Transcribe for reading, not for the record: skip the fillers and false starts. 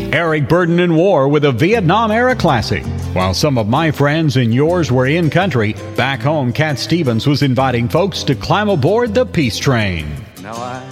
Eric Burden in war with a Vietnam-era classic. While some of my friends and yours were in country, back home Cat Stevens was inviting folks to climb aboard the Peace Train.